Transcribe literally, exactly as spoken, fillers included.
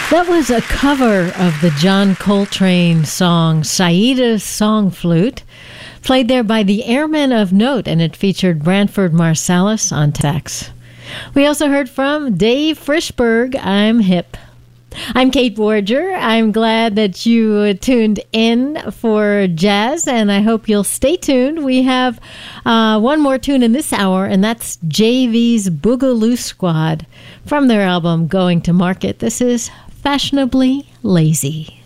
That was a cover of the John Coltrane song Saida's Song Flute, played there by the Airmen of Note, and it featured Branford Marsalis on sax. We also heard from Dave Frischberg, I'm Hip. I'm Kate Borger. I'm glad that you tuned in for jazz, and I hope you'll stay tuned. We have uh, one more tune in this hour, and that's J V's Boogaloo Squad from their album Going to Market. This is Fashionably Lazy.